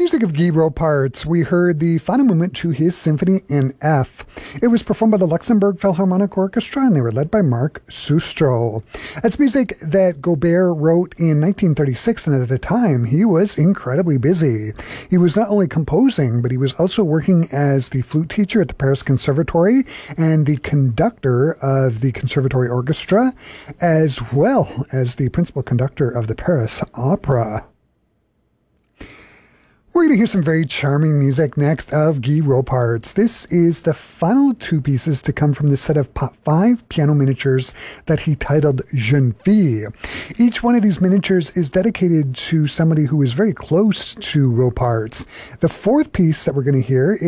Music of Guy Roparts, we heard the final movement to his Symphony in F. It was performed by the Luxembourg Philharmonic Orchestra, and they were led by Marc Sustro. That's music that Gaubert wrote in 1936, and at the time, he was incredibly busy. He was not only composing, but he was also working as the flute teacher at the Paris Conservatory and the conductor of the Conservatory Orchestra, as well as the principal conductor of the Paris Opera. We're going to hear some very charming music next of Guy Roparts. This is the final two pieces to come from the set of 5 piano miniatures that he titled Jeune Fille. Each one of these miniatures is dedicated to somebody who is very close to Roparts. The fourth piece that we're going to hear